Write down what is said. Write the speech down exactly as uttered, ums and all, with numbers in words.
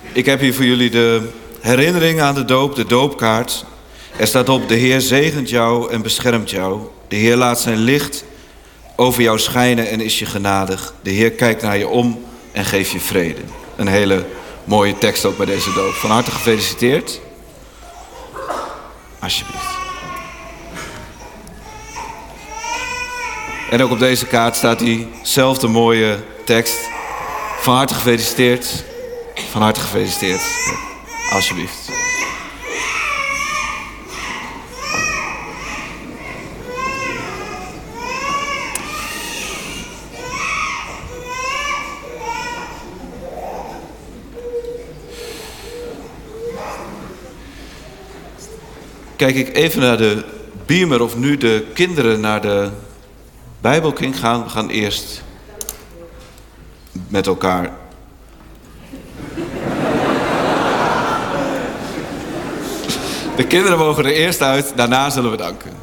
Ik heb hier voor jullie de herinnering aan de doop, de doopkaart. Er staat op: de Heer zegent jou en beschermt jou. De Heer laat zijn licht over jou schijnen en is je genadig. De Heer kijkt naar je om en geeft je vrede. Een hele mooie tekst ook bij deze doop. Van harte gefeliciteerd. Alsjeblieft. En ook op deze kaart staat diezelfde mooie tekst. Van harte gefeliciteerd. Van harte gefeliciteerd. Alsjeblieft. Kijk ik even naar de beamer of nu de kinderen naar de Bijbelkring gaan. We gaan eerst met elkaar. De kinderen mogen er eerst uit, daarna zullen we danken.